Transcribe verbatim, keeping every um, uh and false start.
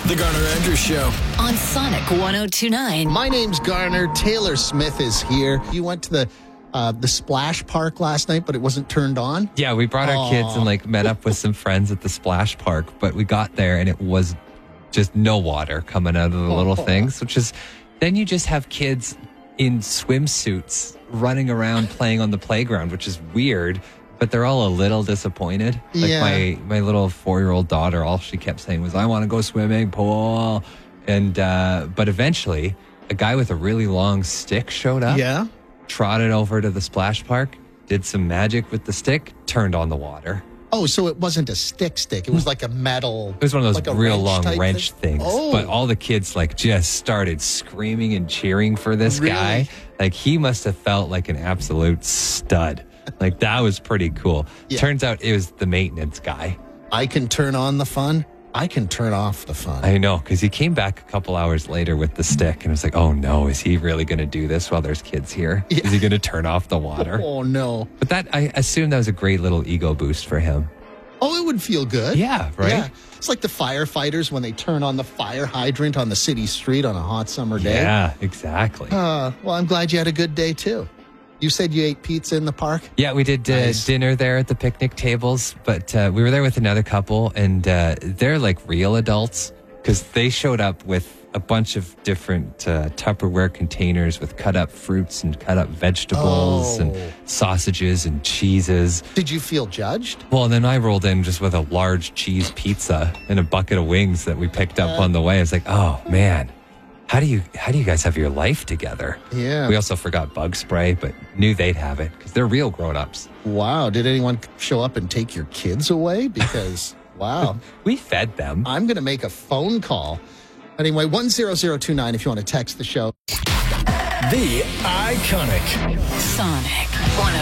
The Garner Andrews Show on Sonic one oh two point nine. My name's Garner. Taylor Smith is here. You went to the uh, the splash park last night, but it wasn't turned on? Yeah, we brought our Aww. kids and like met up with some friends at the splash park, but we got there and it was just no water coming out of the little Aww. things, which is, then you just have kids in swimsuits running around playing on the playground, which is weird. But they're all a little disappointed. Like Yeah. my, my little four-year-old daughter, all she kept saying was, I want to go swimming pool. And, uh, but eventually, a guy with a really long stick showed up, Yeah. trotted over to the splash park, did some magic with the stick, turned on the water. Oh, so it wasn't a stick stick. It was like a metal. It was one of those like a real wrench long type wrench thing? things. Oh. But all the kids like just started screaming and cheering for this Really? guy. Like he must have felt like an absolute stud. Like that was pretty cool. Yeah. Turns out it was the maintenance guy. I can turn on the fun. I can turn off the fun. I know, because he came back a couple hours later with the stick and was like, oh no, is he really going to do this while there's kids here? Yeah. Is he going to turn off the water? Oh, no. But that, I assume that was a great little ego boost for him. Oh, it would feel good. Yeah, right? Yeah. It's like the firefighters when they turn on the fire hydrant on the city street on a hot summer day. Yeah, exactly. Uh, well, I'm glad you had a good day, too. You said you ate pizza in the park? Yeah, we did uh, Nice. dinner there at the picnic tables, but uh, we were there with another couple, and uh, they're like real adults because they showed up with a bunch of different uh, Tupperware containers with cut up fruits and cut up vegetables Oh. and sausages and cheeses. Did you feel judged? Well, and then I rolled in just with a large cheese pizza and a bucket of wings that we picked up on the way. I was like, oh man, how do you how do you guys have your life together? Yeah. We also forgot bug spray, but knew they'd have it because they're real grown-ups. Wow. Did anyone show up and take your kids away? Because, wow. We fed them. I'm going to make a phone call. Anyway, one zero zero two nine if you want to text the show. The Iconic Sonic one oh